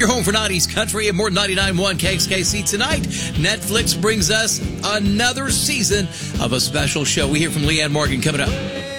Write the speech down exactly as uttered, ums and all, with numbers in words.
your home for nineties country and more ninety-nine point one K X K C. Tonight, Netflix brings us another season of a special show. We hear from Leanne Morgan coming up.